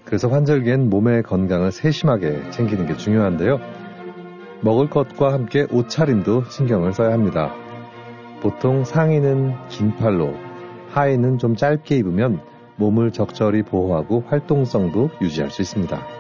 그래서 환절기엔 몸의 건강을 세심하게 챙기는 게 중요한데요. 먹을 것과 함께 옷차림도 신경을 써야 합니다. 보통 상의는 긴 팔로, 하의는 좀 짧게 입으면 몸을 적절히 보호하고 활동성도 유지할 수 있습니다.